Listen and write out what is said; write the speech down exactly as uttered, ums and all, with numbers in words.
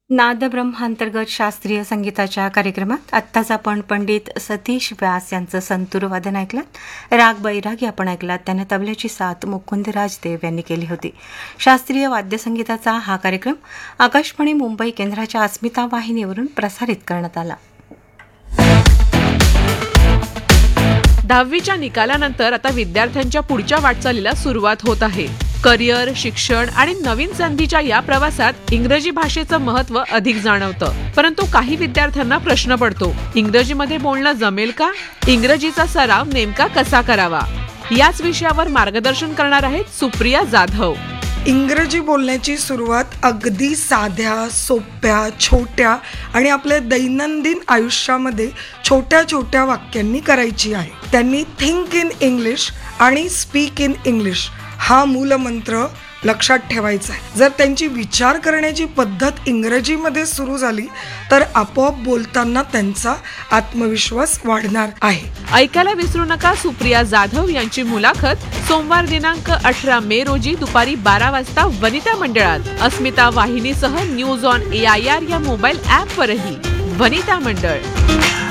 नादब्रह्मांतर्गत शास्त्रीय संगीताच्या कार्यक्रमात आत्ताच आपण पंडित सतीश व्यास यांचं संतूर वादन ऐकलात. राग बैरागी आपण ऐकलात. त्यांना तबल्याची साथ मुकुंदराज देव यांनी केली होती. शास्त्रीय वाद्यसंगीताचा हा कार्यक्रम आकाशवाणी मुंबई केंद्राच्या अस्मिता वाहिनीवरून प्रसारित करण्यात आला. दहावीच्या निकालानंतर आता विद्यार्थ्यांच्या पुढच्या वाटचालीला सुरुवात होत आहे. करिअर, शिक्षण आणि नवीन संधीच्या या प्रवासात इंग्रजी भाषेचं महत्त्व अधिक जाणवतं. परंतु काही विद्यार्थ्यांना प्रश्न पडतो, इंग्रजीमध्ये बोलणं जमेल का? इंग्रजीचा सराव नेमका कसा करावा? याच विषयावर मार्गदर्शन करणार आहेत सुप्रिया जाधव. इंग्रजी बोलण्याची सुरुवात अगदी साध्या, सोप्या, छोट्या आणि आपल्या दैनंदिन आयुष्यामध्ये छोट्या छोट्या वाक्यांनी करायची आहे. त्यांनी थिंक इन इंग्लिश आणि स्पीक इन इंग्लिश हा मूलमंत्र लक्षात ठेवायचा आहे. जर त्यांची विचार करण्याची पद्धत इंग्रजीमध्ये सुरू झाली तर आपोआप बोलताना त्यांचा आत्मविश्वास वाढणार आहे. ऐकायला विसरू नका सुप्रिया जाधव यांची मुलाखत सोमवार दिनांक अठरा मे रोजी दुपारी बारा वाजता वनिता मंडळात. अस्मिता वाहिनीसह news on A I R या मोबाईल ॲपवरही. वनिता मंडळ.